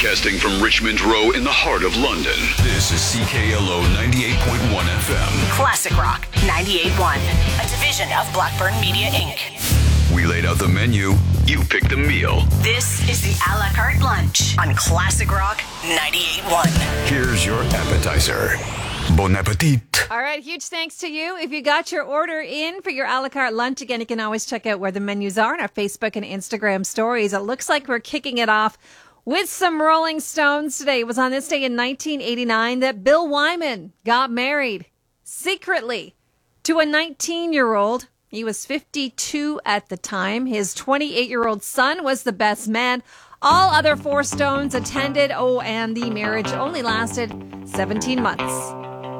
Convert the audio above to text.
Broadcasting from Richmond Row in the heart of London. This is CKLO 98.1 FM. Classic Rock 98.1, a division of Blackburn Media Inc. We laid out the menu. You pick the meal. This is the a la carte lunch on Classic Rock 98.1. Here's your appetizer. Bon appetit. All right, huge thanks to you. If you got your order in for your a la carte lunch, again, you can always check out where the menus are on our Facebook and Instagram stories. It looks like we're kicking it off with some Rolling Stones today. It was on this day in 1989 that Bill Wyman got married secretly to a 19-year-old. He was 52 at the time. His 28-year-old son was the best man. All other four Stones attended. Oh, and the marriage only lasted 17 months.